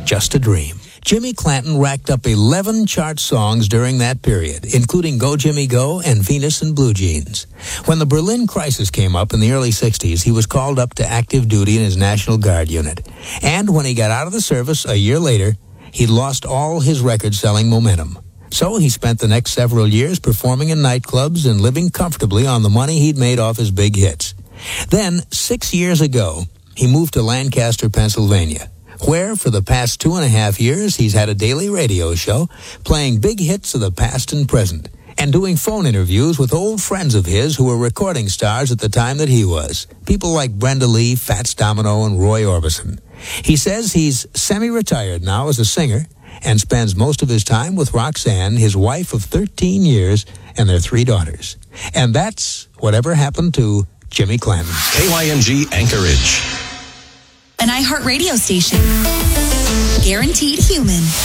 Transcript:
just a dream. Jimmy Clanton racked up 11 chart songs during that period, including Go Jimmy Go and Venus and Blue Jeans. When the Berlin crisis came up in the early 60s, he was called up to active duty in his National Guard unit. And when he got out of the service a year later, he'd lost all his record-selling momentum. So he spent the next several years performing in nightclubs and living comfortably on the money he'd made off his big hits. Then, 6 years ago, he moved to Lancaster, Pennsylvania, where for the past 2.5 years he's had a daily radio show playing big hits of the past and present and doing phone interviews with old friends of his who were recording stars at the time that he was. People like Brenda Lee, Fats Domino, and Roy Orbison. He says he's semi-retired now as a singer and spends most of his time with Roxanne, his wife of 13 years, and their 3 daughters. And that's whatever happened to Jimmy Clanton. KYMG Anchorage. An iHeartRadio station. Guaranteed human.